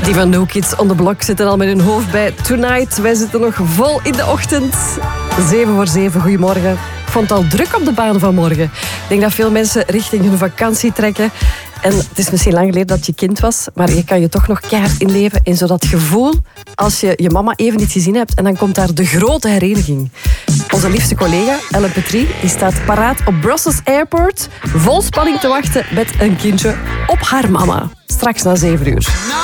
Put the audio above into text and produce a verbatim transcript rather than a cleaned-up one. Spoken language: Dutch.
Die van New Kids on the Block zitten al met hun hoofd bij Tonight. Wij zitten nog vol in de ochtend. Zeven voor zeven, goedemorgen. Ik vond het al druk op de baan vanmorgen. Ik denk dat veel mensen richting hun vakantie trekken. En het is misschien lang geleden dat je kind was, maar je kan je toch nog keihard inleven in zo dat gevoel als je je mama even niet gezien hebt en dan komt daar de grote hereniging. Onze liefste collega, Ellen Petrie, die staat paraat op Brussels Airport, vol spanning te wachten met een kindje op haar mama. Straks na zeven uur.